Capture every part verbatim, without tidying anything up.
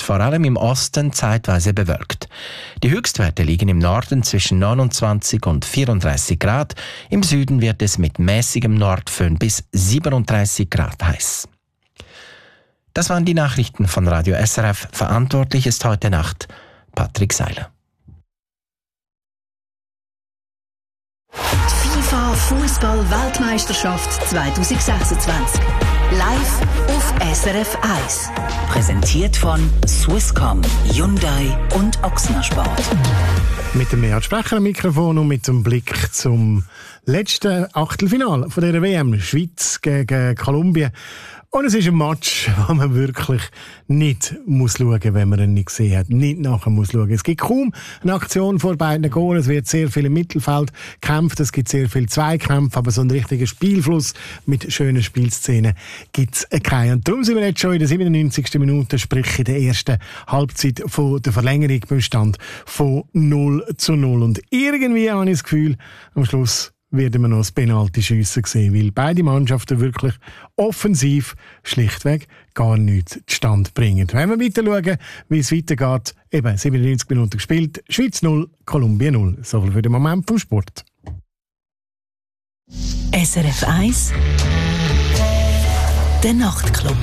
vor allem im Osten zeitweise bewölkt. Die Höchstwerte liegen im Norden zwischen neunundzwanzig und vierunddreißig Grad. Im Süden wird es mit mäßigem Nordföhn bis siebenunddreißig Grad heiß. Das waren die Nachrichten von Radio S R F. Verantwortlich ist heute Nacht Patrick Seiler. FIFA Fußball-Weltmeisterschaft zwanzig sechsundzwanzig. Live auf S R F eins. Präsentiert von Swisscom, Hyundai und Ochsner Sport. Mit dem Beat Sprecher am Mikrofon und mit dem Blick zum letzten Achtelfinale von der W M. Schweiz gegen Kolumbien. Und es ist ein Match, wo man wirklich nicht muss schauen, wenn man ihn nicht gesehen hat. Nicht nachher muss schauen. Es gibt kaum eine Aktion vor beiden Goalen. Es wird sehr viel im Mittelfeld gekämpft. Es gibt sehr viel Zweikämpfe. Aber so einen richtigen Spielfluss mit schönen Spielszenen gibt es keinen. Und darum sind wir jetzt schon in der siebenundneunzigsten Minute, sprich in der ersten Halbzeit von der Verlängerung beim Stand von null zu null. Und irgendwie habe ich das Gefühl, am Schluss werden wir noch das Penalty-Schiessen sehen, weil beide Mannschaften wirklich offensiv schlichtweg gar nichts zustande bringen. Wenn wir weiter schauen, wie es weitergeht, eben siebenundneunzig Minuten gespielt, Schweiz null, Kolumbien null. So viel für den Moment vom Sport. S R F eins, der Nachtclub.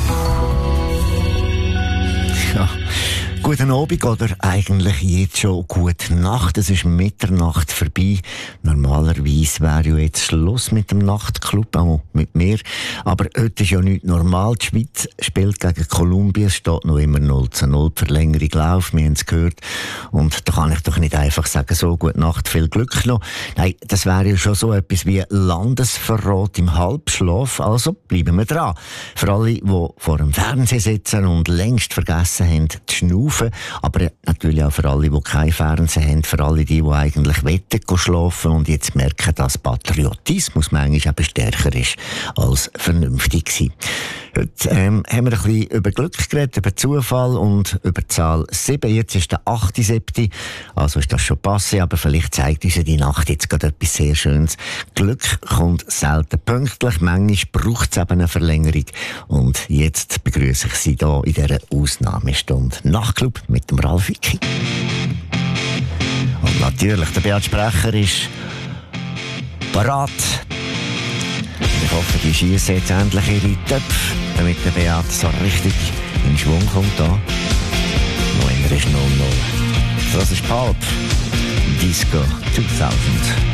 Ja. Guten Abend oder eigentlich jetzt schon gute Nacht. Es ist Mitternacht vorbei. Normalerweise wäre ja jetzt Schluss mit dem Nachtclub, auch mit mir. Aber heute ist ja nicht normal. Die Schweiz spielt gegen Kolumbien. Es steht noch immer null zu null. Die Verlängerung läuft, wir haben es gehört. Und da kann ich doch nicht einfach sagen, so, gute Nacht, viel Glück noch. Nein, das wäre ja schon so etwas wie Landesverrat im Halbschlaf. Also bleiben wir dran. Für alle, die vor dem Fernsehen sitzen und längst vergessen haben, zu schnaufen. Aber natürlich auch für alle, die kein Fernsehen haben, für alle die, die eigentlich wetten schlafen und jetzt merken, dass Patriotismus manchmal eben stärker ist als vernünftig gewesen. Heute ähm, haben wir ein bisschen über Glück geredet, über Zufall und über die Zahl sieben. Jetzt ist der achte September, also ist das schon passé, aber vielleicht zeigt uns die Nacht jetzt gerade etwas sehr Schönes. Glück kommt selten pünktlich, manchmal braucht es eben eine Verlängerung. Und jetzt begrüße ich Sie hier in dieser Ausnahmestunde. Nachtclub mit dem Ralf Wicki. Und natürlich, der Beat Sprecher ist parat. Ich hoffe, die schiessen jetzt endlich ihre Töpfe, damit der Beat so richtig in Schwung kommt. Da. Noch immer ist null null. Das ist Pulp Disco zweitausend.